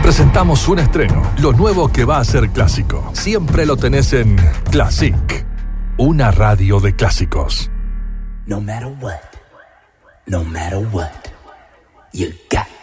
Presentamos un estreno, lo nuevo que va a ser clásico. Siempre lo tenés en Classic, una radio de clásicos. No matter what, you got